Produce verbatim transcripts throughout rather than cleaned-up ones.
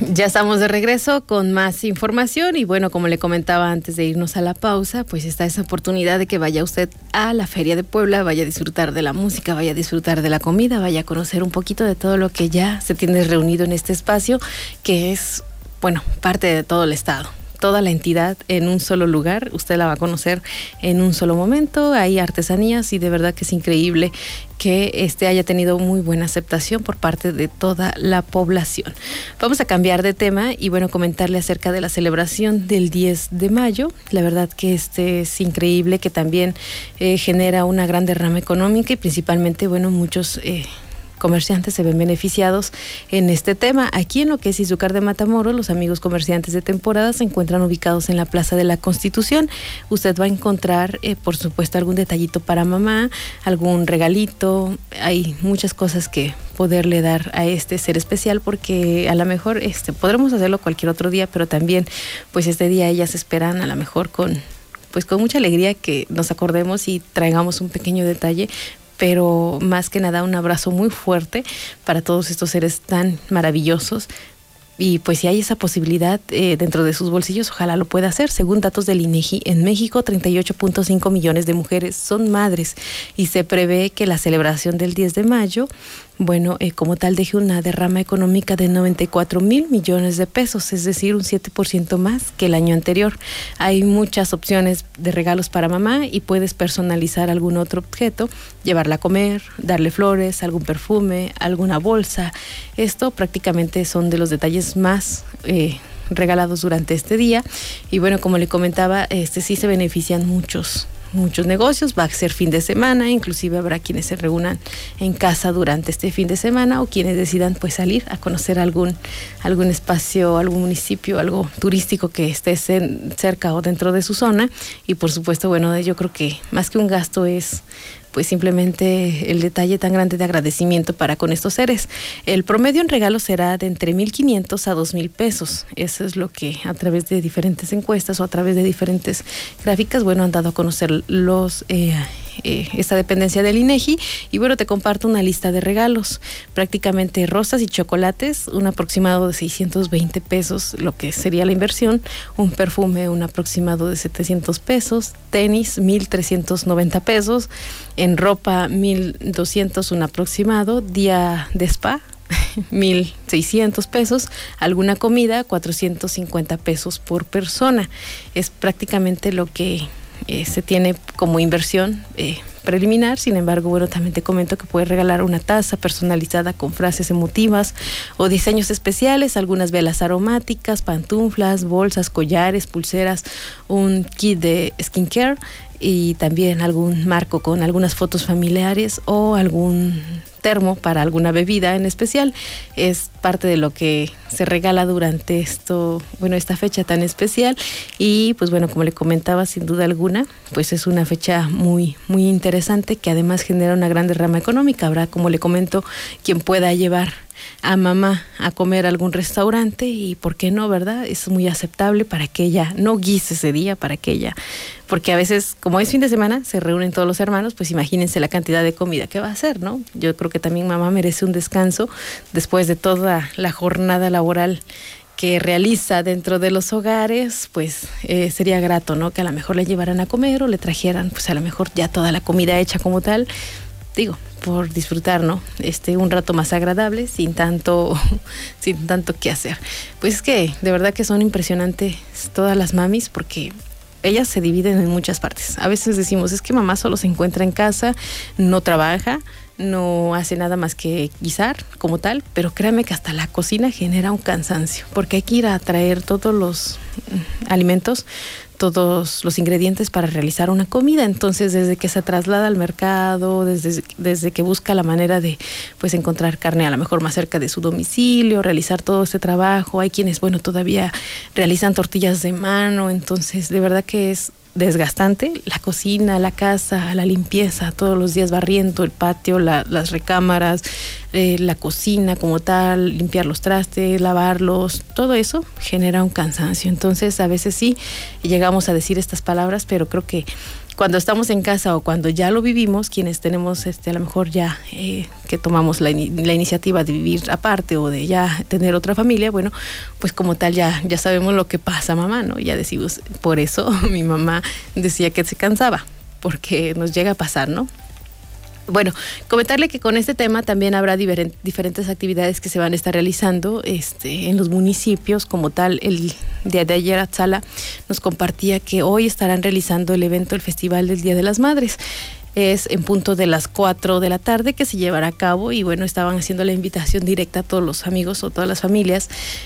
Ya estamos de regreso con más información y bueno, como le comentaba antes de irnos a la pausa, pues está esa oportunidad de que vaya usted a la Feria de Puebla, vaya a disfrutar de la música, vaya a disfrutar de la comida, vaya a conocer un poquito de todo lo que ya se tiene reunido en este espacio, que es, bueno, parte de todo el estado. Toda la entidad en un solo lugar, usted la va a conocer en un solo momento, hay artesanías y de verdad que es increíble que este haya tenido muy buena aceptación por parte de toda la población. Vamos a cambiar de tema y bueno, comentarle acerca de la celebración del diez de mayo. La verdad que este es increíble, que también eh, genera una gran derrama económica y principalmente, bueno, muchos Eh, comerciantes se ven beneficiados en este tema. Aquí en lo que es Izúcar de Matamoros, los amigos comerciantes de temporada se encuentran ubicados en la Plaza de la Constitución. Usted va a encontrar, eh, por supuesto, algún detallito para mamá, algún regalito. Hay muchas cosas que poderle dar a este ser especial, porque a lo mejor este, podremos hacerlo cualquier otro día, pero también pues este día ellas esperan a lo mejor con, pues, con mucha alegría que nos acordemos y traigamos un pequeño detalle, pero más que nada un abrazo muy fuerte para todos estos seres tan maravillosos. Y pues si hay esa posibilidad eh, dentro de sus bolsillos, ojalá lo pueda hacer. Según datos del INEGI, en México treinta y ocho punto cinco millones de mujeres son madres y se prevé que la celebración del diez de mayo, bueno, eh, como tal deje una derrama económica de noventa y cuatro mil millones de pesos, es decir, un siete por ciento más que el año anterior. Hay muchas opciones de regalos para mamá y puedes personalizar algún otro objeto, llevarla a comer, darle flores, algún perfume, alguna bolsa. Esto prácticamente son de los detalles más eh, regalados durante este día. Y bueno, como le comentaba, este sí se benefician muchos muchos negocios, va a ser fin de semana, inclusive habrá quienes se reúnan en casa durante este fin de semana o quienes decidan pues salir a conocer algún, algún espacio, algún municipio, algo turístico que esté cerca o dentro de su zona. Y por supuesto, bueno, yo creo que más que un gasto es pues simplemente el detalle tan grande de agradecimiento para con estos seres. El promedio en regalo será de entre mil quinientos a dos mil pesos. Eso es lo que a través de diferentes encuestas o a través de diferentes gráficas, bueno, han dado a conocer los eh, eh, esta dependencia del INEGI. Y bueno, te comparto una lista de regalos. Prácticamente rosas y chocolates, un aproximado de seiscientos veinte pesos, lo que sería la inversión. Un perfume, un aproximado de setecientos pesos. Tenis, mil trescientos noventa pesos. En ropa, mil doscientos, un aproximado. Día de spa, mil seiscientos pesos. Alguna comida, cuatrocientos cincuenta pesos por persona. Es prácticamente lo que eh, se tiene como inversión eh, preliminar. Sin embargo, bueno, también te comento que puedes regalar una taza personalizada con frases emotivas o diseños especiales, algunas velas aromáticas, pantuflas, bolsas, collares, pulseras, un kit de skincare y también algún marco con algunas fotos familiares o algún termo para alguna bebida en especial. Es parte de lo que se regala durante esto, bueno, esta fecha tan especial. Y pues bueno, como le comentaba, sin duda alguna, pues es una fecha muy, muy interesante que además genera una gran derrama económica. Habrá, como le comento, quien pueda llevar a mamá a comer a algún restaurante y por qué no, ¿verdad? Es muy aceptable para que ella no guise ese día, para que ella, porque a veces, como es fin de semana, se reúnen todos los hermanos, pues imagínense la cantidad de comida que va a hacer, ¿no? Yo creo que también mamá merece un descanso después de toda la jornada laboral que realiza dentro de los hogares. Pues eh, sería grato, ¿no? Que a lo mejor le llevaran a comer o le trajeran, pues a lo mejor ya toda la comida hecha como tal, digo, por disfrutar, ¿no? Este, un rato más agradable, sin tanto, sin tanto que hacer. Pues es que de verdad que son impresionantes todas las mamis, porque ellas se dividen en muchas partes. A veces decimos, es que mamá solo se encuentra en casa, no trabaja, no hace nada más que guisar como tal, pero créame que hasta la cocina genera un cansancio, porque hay que ir a traer todos los alimentos, todos los ingredientes para realizar una comida. Entonces, desde que se traslada al mercado, desde, desde que busca la manera de pues encontrar carne a lo mejor más cerca de su domicilio, realizar todo este trabajo. Hay quienes, bueno, todavía realizan tortillas de mano. Entonces, de verdad que es desgastante la cocina, la casa, la limpieza, todos los días barriendo el patio, la, las recámaras, eh, la cocina como tal, limpiar los trastes, lavarlos, todo eso genera un cansancio. Entonces a veces sí llegamos a decir estas palabras, pero creo que cuando estamos en casa o cuando ya lo vivimos, quienes tenemos este a lo mejor ya eh, que tomamos la, la iniciativa de vivir aparte o de ya tener otra familia, bueno, pues como tal ya, ya sabemos lo que pasa, mamá, ¿no? Ya decimos, por eso mi mamá decía que se cansaba, porque nos llega a pasar, ¿no? Bueno, comentarle que con este tema también habrá diferent, diferentes actividades que se van a estar realizando este, en los municipios. Como tal, el día de ayer Atzala nos compartía que hoy estarán realizando el evento, el Festival del Día de las Madres. Es en punto de las cuatro de la tarde que se llevará a cabo y bueno, estaban haciendo la invitación directa a todos los amigos o todas las familias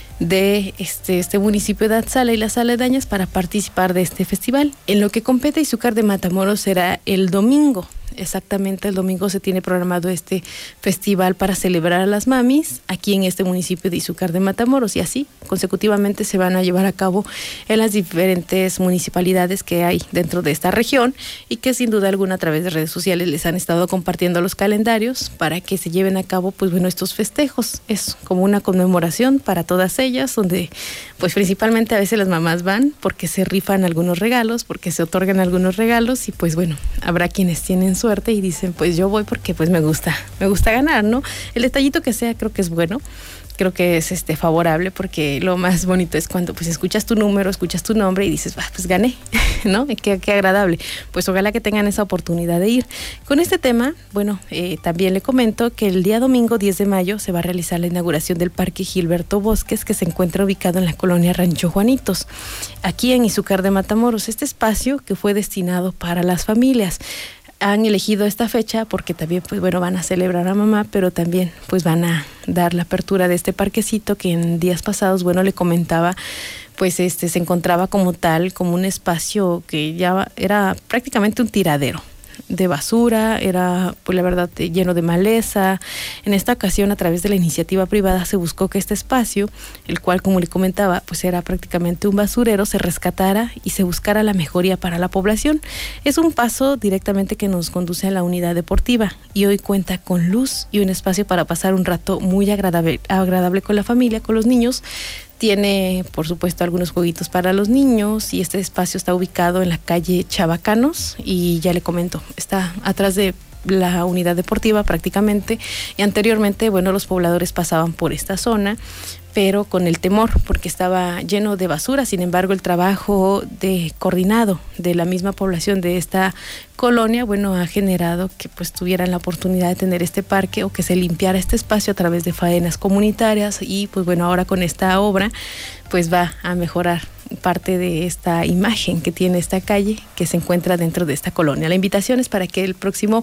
de este, este municipio de Atzala y las aledañas para participar de este festival. En lo que compete Izúcar de Matamoros será el domingo. Exactamente, el domingo se tiene programado este festival para celebrar a las mamis aquí en este municipio de Izúcar de Matamoros y así consecutivamente se van a llevar a cabo en las diferentes municipalidades que hay dentro de esta región y que sin duda alguna a través de redes sociales les han estado compartiendo los calendarios para que se lleven a cabo pues bueno estos festejos. Es como una conmemoración para todas ellas donde pues principalmente a veces las mamás van porque se rifan algunos regalos, porque se otorgan algunos regalos y pues bueno, habrá quienes tienen suerte y dicen pues yo voy porque pues me gusta, me gusta ganar, ¿no? El detallito que sea creo que es bueno, creo que es este favorable porque lo más bonito es cuando pues escuchas tu número, escuchas tu nombre y dices, ah, pues gané, ¿no? Qué, qué agradable. Pues ojalá que tengan esa oportunidad de ir. Con este tema, bueno, eh, también le comento que el día domingo diez de mayo se va a realizar la inauguración del Parque Gilberto Bosques que se encuentra ubicado en la colonia Rancho Juanitos, aquí en Izúcar de Matamoros. Este espacio que fue destinado para las familias. Han elegido esta fecha porque también pues bueno van a celebrar a mamá, pero también pues van a dar la apertura de este parquecito que en días pasados, bueno, le comentaba, pues este se encontraba como tal, como un espacio que ya era prácticamente un tiradero de basura, era pues la verdad lleno de maleza. En esta ocasión a través de la iniciativa privada se buscó que este espacio, el cual como le comentaba pues era prácticamente un basurero, se rescatara y se buscara la mejoría para la población. Es un paso directamente que nos conduce a la unidad deportiva y hoy cuenta con luz y un espacio para pasar un rato muy agradable, agradable con la familia, con los niños. Tiene, por supuesto, algunos jueguitos para los niños y este espacio está ubicado en la calle Chavacanos y ya le comento, está atrás de la unidad deportiva prácticamente y anteriormente, bueno, los pobladores pasaban por esta zona, pero con el temor porque estaba lleno de basura. Sin embargo, el trabajo de coordinado de la misma población de esta colonia, bueno, ha generado que pues tuvieran la oportunidad de tener este parque o que se limpiara este espacio a través de faenas comunitarias y pues bueno, ahora con esta obra pues va a mejorar parte de esta imagen que tiene esta calle que se encuentra dentro de esta colonia. La invitación es para que el próximo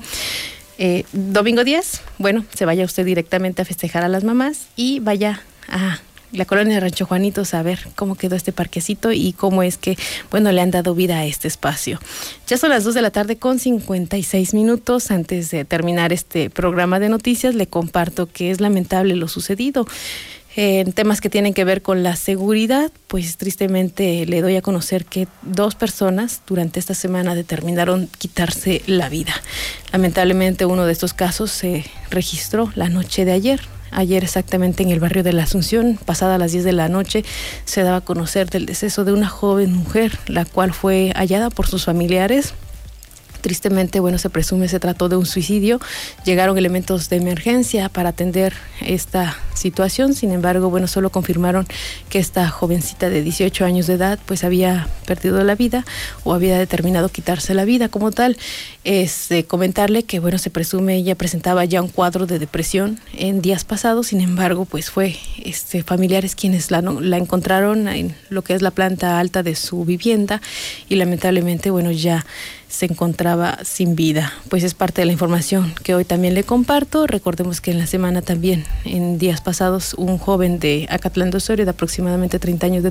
eh, domingo diez, bueno, se vaya usted directamente a festejar a las mamás y vaya a la colonia de Rancho Juanitos a ver cómo quedó este parquecito y cómo es que, bueno, le han dado vida a este espacio. Ya son las dos de la tarde con cincuenta y seis minutos. Antes de terminar este programa de noticias, le comparto que es lamentable lo sucedido. En temas que tienen que ver con la seguridad, pues tristemente le doy a conocer que dos personas durante esta semana determinaron quitarse la vida. Lamentablemente uno de estos casos se registró la noche de ayer. Ayer exactamente en el barrio de la Asunción, pasada las diez de la noche, se daba a conocer del deceso de una joven mujer, la cual fue hallada por sus familiares. Tristemente, bueno, se presume se trató de un suicidio. Llegaron elementos de emergencia para atender esta situación. Sin embargo, bueno, solo confirmaron que esta jovencita de dieciocho años de edad pues había perdido la vida o había determinado quitarse la vida como tal. Es de comentarle que, bueno, se presume ella presentaba ya un cuadro de depresión en días pasados. Sin embargo, pues fue este, familiares quienes la, no, la encontraron en lo que es la planta alta de su vivienda y lamentablemente, bueno, ya se encontraba sin vida. Pues es parte de la información que hoy también le comparto. Recordemos que en la semana también, en días pasados, un joven de Acatlán de Osorio de aproximadamente treinta años de